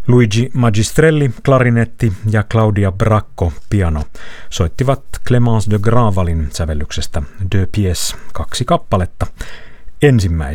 Luigi Magistrelli, klarinetti ja Claudia Bracco, piano, soittivat Clémence de Gravalin sävellyksestä Deux pièces, 2 kappaletta. Ensimmäisenä